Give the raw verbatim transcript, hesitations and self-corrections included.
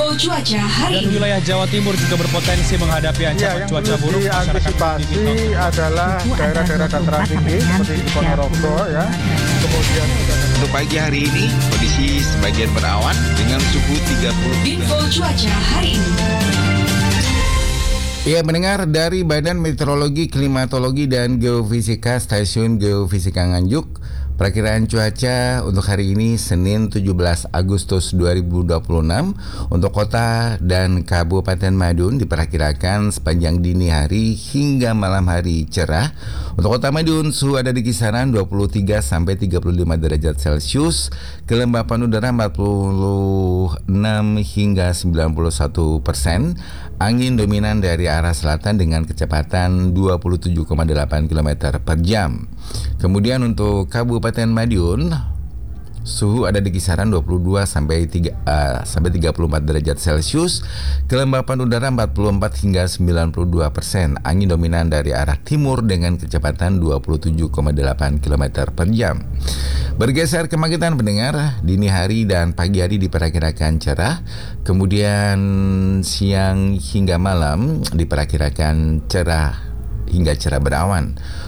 cuaca hari Dan ini. wilayah Jawa Timur juga berpotensi menghadapi Ya, ancaman yang cuaca perlu buruk. Masyarakat diantisipasi adalah daerah-daerah dataran tinggi seperti di Ponorogo ya. Kemudian Untuk pagi hari ini, kondisi sebagian berawan dengan suhu tiga puluh. Info cuaca hari ini. Ya, mendengar dari Badan Meteorologi, Klimatologi, dan Geofisika Stasiun Geofisika Nganjuk, perakiraan cuaca untuk hari ini Senin tujuh belas Agustus dua ribu dua puluh enam untuk kota dan Kabupaten Madiun diperkirakan sepanjang dini hari hingga malam hari cerah. Untuk kota Madiun suhu ada di kisaran dua puluh tiga sampai tiga puluh lima derajat Celcius, kelembapan udara empat puluh enam hingga sembilan puluh satu persen, angin dominan dari arah selatan dengan kecepatan dua puluh tujuh koma delapan kilometer per jam. Kemudian untuk Kabupaten Madiun suhu ada di kisaran dua puluh dua sampai tiga puluh empat derajat Celcius, kelembapan udara empat puluh empat hingga sembilan puluh dua persen, angin dominan dari arah timur dengan kecepatan dua puluh tujuh koma delapan kilometer per jam. Bergeser ke Magetan pendengar, dini hari dan pagi hari diperkirakan cerah, kemudian siang hingga malam diperkirakan cerah hingga cerah berawan.